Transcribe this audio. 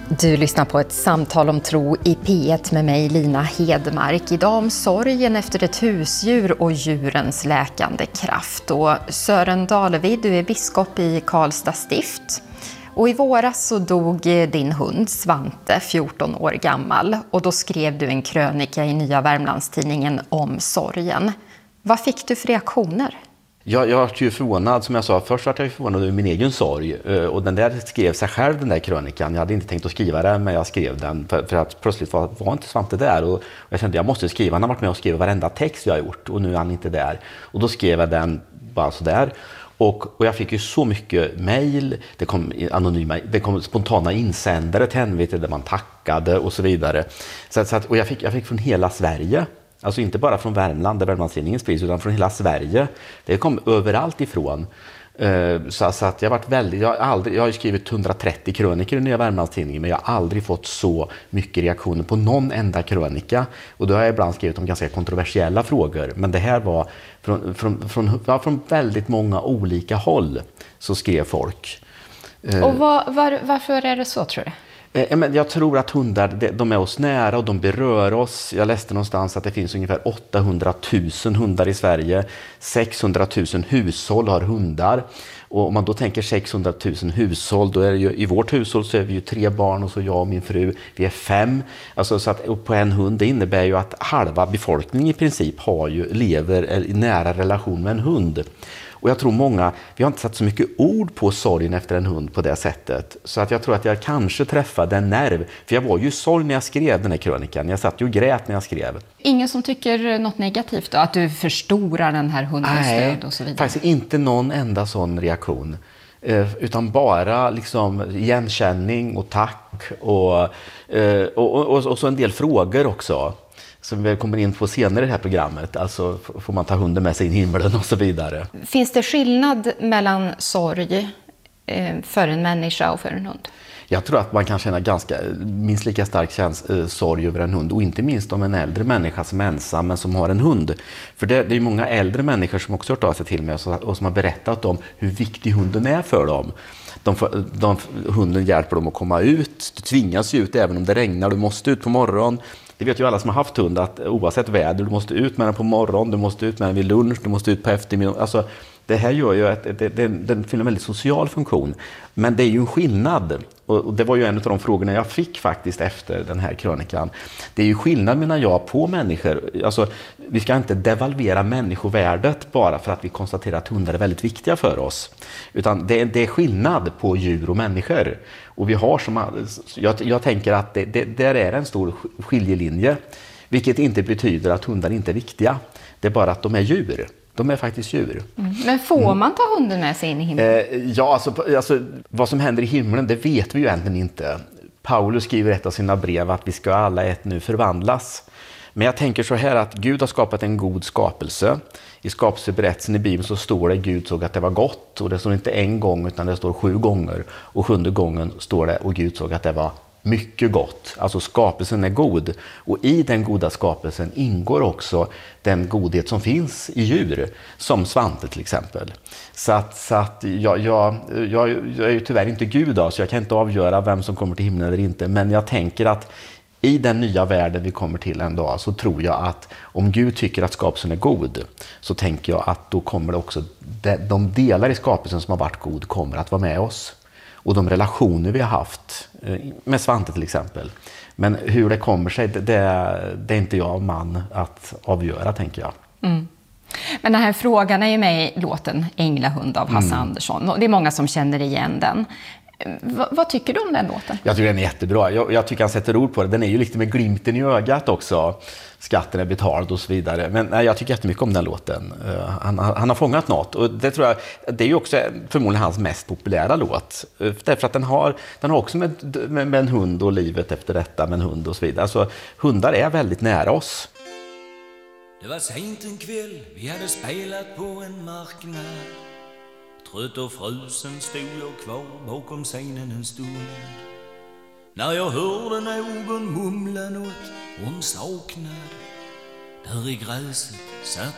Du lyssnar på ett samtal om tro i P1 med mig, Lina Hedmark. Idag om sorgen efter ett husdjur och djurens läkande kraft. Och Sören Dalevid, du är biskop i Karlstad stift. Och i våras så dog din hund Svante, 14 år gammal. Och då skrev du en krönika i Nya Värmlandstidningen om sorgen. Vad fick du för reaktioner? Jag var ju förvånad, som jag sa. Först var jag förvånad över min egen sorg. Och den där skrev sig själv, den där krönikan. Jag hade inte tänkt att skriva den, men jag skrev den. För att plötsligt var inte Svante där. Och jag kände att jag måste skriva. Han har varit med och skrivit varenda text jag har gjort. Och nu är han inte där. Och då skrev jag den bara sådär. Och jag fick ju så mycket mejl. Det kom anonyma, det kom spontana insändare till NVT där man tackade och så vidare. Och jag fick från hela Sverige. Alltså inte bara från Värmland, där Värmlandstidningen sprids, utan från hela Sverige. Det kom överallt ifrån. Så att jag har varit väldigt, jag har ju skrivit 130 krönikor i Nya Värmlandstidningen, men jag har aldrig fått så mycket reaktioner på någon enda krönika. Och då har jag ibland skrivit om ganska kontroversiella frågor. Men det här var från väldigt många olika håll, så skrev folk. Och varför är det så, tror du? Jag tror att hundar, de är oss nära och de berör oss. Jag läste någonstans att det finns ungefär 800 000 hundar i Sverige. 600 000 hushåll har hundar. Och om man då tänker 600 000 hushåll, då är det ju, i vårt hushåll så är vi ju 3 barn och så jag och min fru, vi är 5. Alltså, så att på en hund, det innebär ju att halva befolkningen i princip lever i nära relation med en hund. Och jag tror vi har inte satt så mycket ord på sorgen efter en hund på det sättet. Så att jag tror att jag kanske träffade en nerv. För jag var ju sorg när jag skrev den här krönikan. Jag satt ju och grät när jag skrev. Ingen som tycker något negativt då? Att du förstorar den här hundens död och så vidare? Faktiskt inte någon enda sån reaktion. Utan bara liksom igenkänning och tack. Och så en del frågor också. Som vi kommer in på senare i det här programmet. Alltså får man ta hunden med sig in i himlen och så vidare. Finns det skillnad mellan sorg för en människa och för en hund? Jag tror att man kan känna minst lika stark sorg över en hund. Och inte minst om en äldre människa som är ensam men som har en hund. För det är ju många äldre människor som också har hört av sig till mig och som har berättat om hur viktig hunden är för dem. Hunden hjälper dem att komma ut. Du tvingas ju ut även om det regnar. Du måste ut på morgonen. Det vet ju alla som har haft hund, att oavsett väder, du måste ut med den på morgonen, du måste ut med den vid lunch, du måste ut på eftermiddagen. Alltså, det här gör ju att den fyller en väldigt social funktion. Men det är ju en skillnad. Och det var ju en av de frågorna jag fick faktiskt efter den här krönikan. Det är ju skillnad, menar jag, på människor. Alltså, vi ska inte devalvera människovärdet bara för att vi konstaterar att hundar är väldigt viktiga för oss. Utan det är skillnad på djur och människor. Och vi har jag tänker att där är en stor skiljelinje. Vilket inte betyder att hundar inte är viktiga. Det är bara att de är djur. De är faktiskt djur. Men får man ta hunden med sig in i himlen? Alltså, vad som händer i himlen, det vet vi ju egentligen inte. Paulus skriver i ett av sina brev att vi ska alla ett nu förvandlas. Men jag tänker så här att Gud har skapat en god skapelse. I skapelseberättelsen i Bibeln så står det att Gud såg att det var gott. Och det står inte en gång utan det står 7 gånger. Och 7:e gången står det och Gud såg att det var mycket gott. Alltså skapelsen är god. Och i den goda skapelsen ingår också den godhet som finns i djur. Som Svante till exempel. Så att jag är ju tyvärr inte Gud då, så jag kan inte avgöra vem som kommer till himlen eller inte. Men jag tänker att i den nya världen vi kommer till en dag, så tror jag att om Gud tycker att skapelsen är god, så tänker jag att då kommer det också de delar i skapelsen som har varit god kommer att vara med oss. Och de relationer vi har haft med Svante till exempel. Men hur det kommer sig, det är inte jag man att avgöra, tänker jag. Mm. Men den här frågan är ju med i låten Änglahund av Hasse Andersson. Och det är många som känner igen den. Vad tycker du om den låten? Jag tycker den är jättebra. Jag tycker han sätter ord på det. Den är ju lite med glimten i ögat också. Skatten är betald och så vidare. Men jag tycker jättemycket om den låten. Han har fångat något. Och det tror jag, det är ju också förmodligen hans mest populära låt. Därför att den har också med en hund och livet efter detta med en hund och så vidare. Alltså hundar är väldigt nära oss. Det var sent en kväll, vi hade spelat på en marknad. Trött och frusen stod jag kvar bakom scenen en stund. När jag hörde någon mumla något om saknad. Där i gräset satt